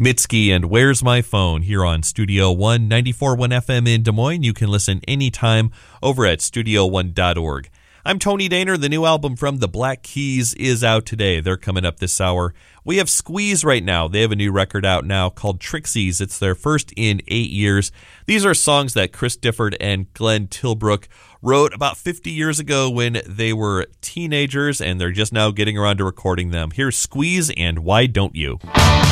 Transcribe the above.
Mitski and Where's My Phone here on Studio One, 94.1 FM in Des Moines. You can listen anytime over at studio1.org. I'm Tony Daner. The new album from the Black Keys is out today. They're coming up this hour. We have Squeeze right now. They have a new record out now called Trixies. It's their first in 8 years. These are songs that Chris Difford and Glenn Tilbrook wrote about 50 years ago when they were teenagers, and they're just now getting around to recording them. Here's Squeeze and Why Don't You?